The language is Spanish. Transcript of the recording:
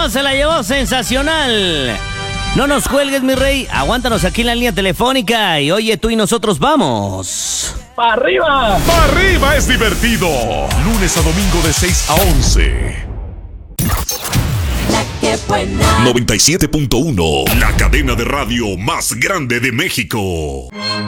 se la llevó sensacional. No nos cuelgues, mi rey. Aguántanos aquí en la línea telefónica. Y oye, tú y nosotros vamos. ¡Para arriba! ¡Para arriba es divertido! Lunes a domingo de 6 a 11. La que buena. 97.1, la cadena de radio más grande de México.